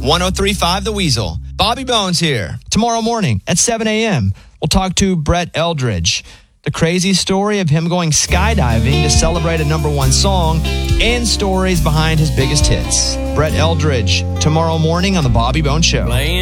103.5 The Weasel. Bobby Bones here. Tomorrow morning at 7 a.m., we'll talk to Brett Eldridge. The crazy story of him going skydiving to celebrate a #1 song and stories behind his biggest hits. Brett Eldridge, tomorrow morning on The Bobby Bones Show.